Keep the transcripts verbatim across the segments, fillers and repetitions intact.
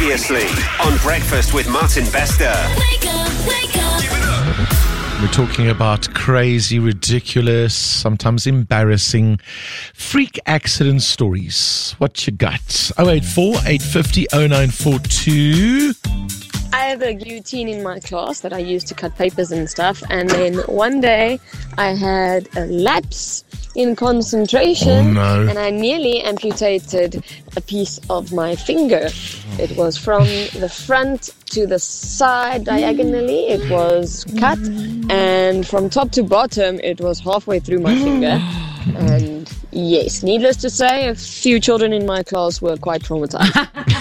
Previously on Breakfast with Martin Bester. Wake up, wake up. We're talking about crazy, ridiculous, sometimes embarrassing freak accident stories. What you got? oh eight four, eight five zero, oh nine four two. I have a guillotine in my class that I use to cut papers and stuff, and then one day I had a lapse in concentration, Oh, no. and I nearly amputated a piece of my finger. It was from the front to the side diagonally. It was cut, and from top to bottom it was halfway through my finger. And yes, needless to say, a few children in my class were quite traumatized.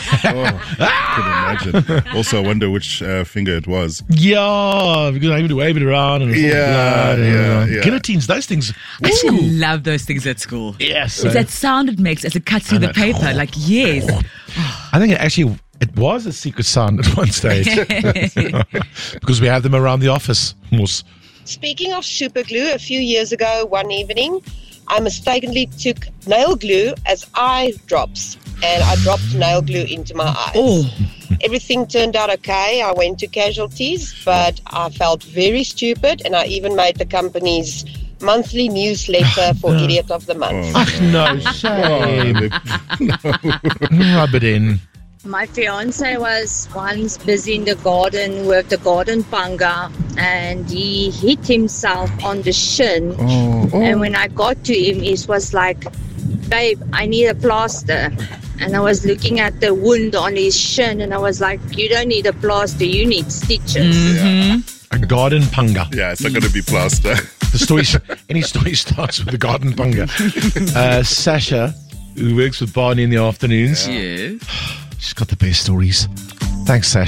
Oh, could imagine. Also, I wonder which uh, finger it was. Yeah, because I had to wave it around. And it was all Yeah, blood and, yeah, uh, yeah. Guillotines, those things. I used to love those things at school. Yes. It's that sound it makes as it cuts through the paper. Like, yes. I think it actually, it was a secret sound at one stage. Because we have them around the office. Mos. Speaking of super glue, a few years ago, one evening, I mistakenly took nail glue as eye drops, and I dropped nail glue into my eyes. Oh. Everything turned out okay. I went to casualties, but I felt very stupid, and I even made the company's monthly newsletter for Idiot of the Month. Ach, no shame. Rub it in. My fiance was once busy in the garden with the garden panga, and he hit himself on the shin. Oh, oh. And when I got to him, he was like, "Babe, I need a plaster." And I was looking at the wound on his shin, and I was like, "You don't need a plaster, you need stitches." A garden punga. Yeah, it's not going to be plaster. The story, any story starts with a garden punga. Uh, Sasha, who works with Barney in the afternoons, Yes. she's got the best stories. Thanks, Sasha.